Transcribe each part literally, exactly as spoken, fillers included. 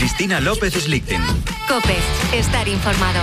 Cristina López Slichting. COPE, estar informado.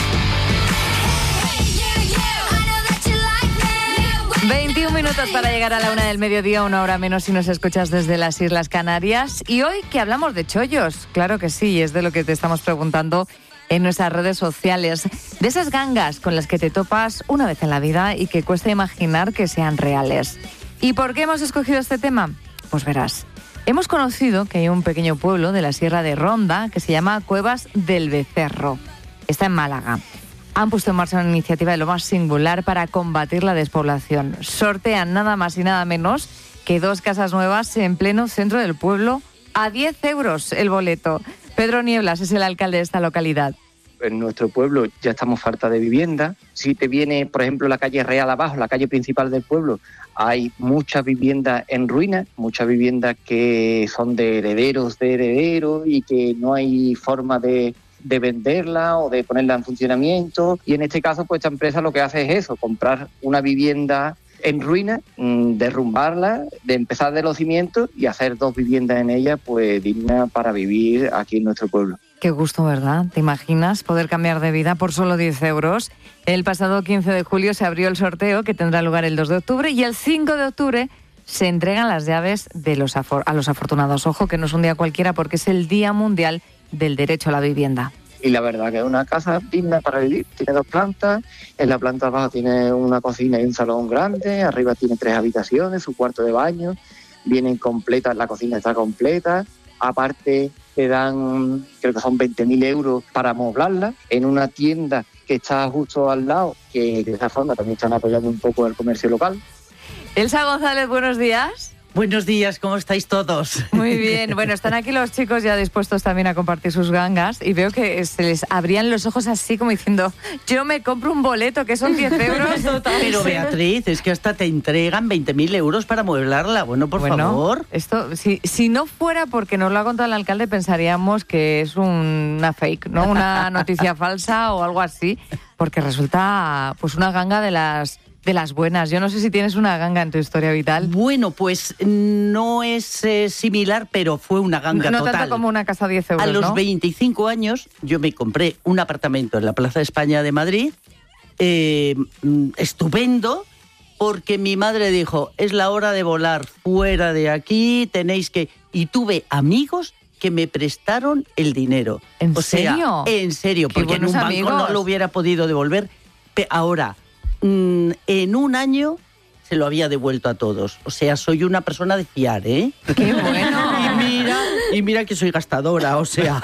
veintiún minutos para llegar a la una del mediodía, una hora menos si nos escuchas desde las Islas Canarias. Y hoy que hablamos de chollos, claro que sí, es de lo que te estamos preguntando en nuestras redes sociales. De esas gangas con las que te topas una vez en la vida y que cuesta imaginar que sean reales. ¿Y por qué hemos escogido este tema? Pues verás, hemos conocido que hay un pequeño pueblo de la Sierra de Ronda que se llama Cuevas del Becerro. Está en Málaga. Han puesto en marcha una iniciativa de lo más singular para combatir la despoblación. Sortean nada más y nada menos que dos casas nuevas en pleno centro del pueblo a diez euros el boleto. Pedro Nieblas es el alcalde de esta localidad. En nuestro pueblo ya estamos falta de vivienda. Si te viene, por ejemplo, la calle Real abajo, la calle principal del pueblo, hay muchas viviendas en ruinas, muchas viviendas que son de herederos de herederos y que no hay forma de... de venderla o de ponerla en funcionamiento, y en este caso pues esta empresa lo que hace es eso, comprar una vivienda en ruina, derrumbarla, de empezar de los cimientos y hacer dos viviendas en ella pues dignas para vivir aquí en nuestro pueblo. Qué gusto, ¿verdad? ¿Te imaginas poder cambiar de vida por solo diez euros? El pasado quince de julio se abrió el sorteo que tendrá lugar el dos de octubre y el cinco de octubre se entregan las llaves de los afor- a los afortunados. Ojo que no es un día cualquiera porque es el Día Mundial del Derecho a la Vivienda. Y la verdad que es una casa digna para vivir. Tiene dos plantas, en la planta abajo tiene una cocina y un salón grande, arriba tiene tres habitaciones, su cuarto de baño, vienen completas, la cocina está completa, aparte te dan, creo que son veinte mil euros para amoblarla, en una tienda que está justo al lado, que de esa forma también están apoyando un poco el comercio local. Elsa González, buenos días. Buenos días, ¿cómo estáis todos? Muy bien, bueno, están aquí los chicos ya dispuestos también a compartir sus gangas y veo que se les abrían los ojos así como diciendo, yo me compro un boleto que son diez euros. Pero Beatriz, es que hasta te entregan veinte mil euros para mueblarla, bueno, por bueno, favor. Esto, si, si no fuera porque nos lo ha contado el alcalde, pensaríamos que es un, una fake, ¿no? Una noticia falsa o algo así, porque resulta pues una ganga de las... de las buenas. Yo no sé si tienes una ganga en tu historia vital. Bueno, pues no es eh, similar, pero fue una ganga no total. No tanto como una casa a diez euros, A los ¿no? veinticinco años yo me compré un apartamento en la Plaza de España de Madrid, eh, estupendo, porque mi madre dijo, es la hora de volar fuera de aquí, tenéis que... Y tuve amigos que me prestaron el dinero. ¿En o sea, serio? En serio, porque en un banco amigos. no lo hubiera podido devolver. Ahora... en un año se lo había devuelto a todos. O sea, soy una persona de fiar, ¿eh? ¡Qué bueno! Y mira, y mira que soy gastadora, o sea,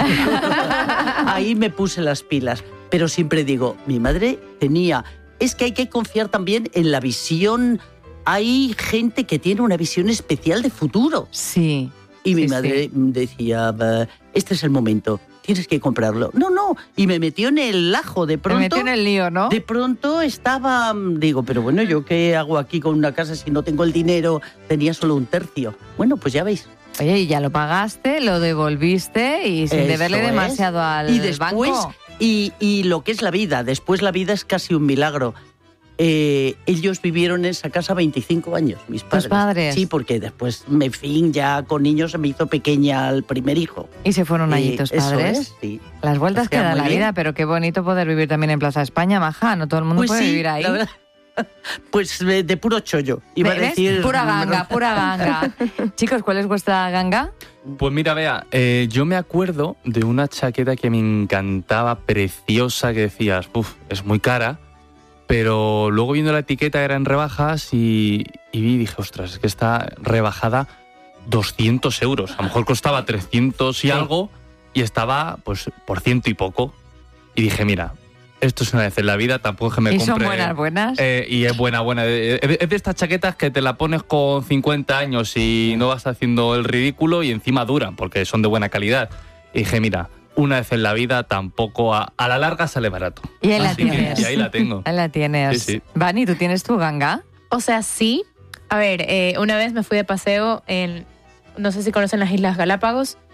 ahí me puse las pilas. Pero siempre digo, mi madre tenía... Es que hay que confiar también en la visión. Hay gente que tiene una visión especial de futuro. Sí. Y mi sí, madre sí. decía, este es el momento. Tienes que comprarlo. No, no. Y me metió en el ajo. De pronto... Me metió en el lío, ¿no? De pronto estaba... Digo, pero bueno, ¿yo qué hago aquí con una casa si no tengo el dinero? Tenía solo un tercio. Bueno, pues ya veis. Oye, y ya lo pagaste, lo devolviste y sin Eso deberle es. demasiado al y después, banco. Y, y lo que es la vida. Después la vida es casi un milagro. Eh, ellos vivieron en esa casa veinticinco años, mis padres. ¿Tus padres? Sí, porque después, en fin, ya con niños se me hizo pequeña el primer hijo. ¿Y se fueron allí Eh, tus eso padres? es, sí. Las vueltas O que sea, da muy la bien. vida, pero qué bonito poder vivir también en Plaza España, maja. No todo el mundo Pues puede sí, vivir ahí. la verdad. Pues de, de puro chollo. Iba a ¿Ves? decir... Pura ganga, pura ganga. Chicos, ¿cuál es vuestra ganga? Pues mira, Bea, eh, yo me acuerdo de una chaqueta que me encantaba, preciosa, que decías, uff, es muy cara, pero luego viendo la etiqueta era en rebajas y, y vi y dije, ostras, es que está rebajada doscientos euros. A lo mejor costaba trescientos y Sí. algo y estaba pues por ciento y poco. Y dije, mira, esto es una vez en la vida, tampoco es que me ¿Y compre... son buenas, buenas? Eh, y es buena, buena. Es de, es de estas chaquetas que te la pones con cincuenta años y no vas haciendo el ridículo y encima duran, porque son de buena calidad. Y dije, mira, una vez en la vida tampoco, a, a la larga sale barato. Y ahí la Así que- tienes. y ahí la tengo. Ahí la tienes. Sí, sí. Vani, ¿tú tienes tu ganga? O sea, sí. A ver, eh, una vez me fui de paseo en... No sé si conocen las Islas Galápagos.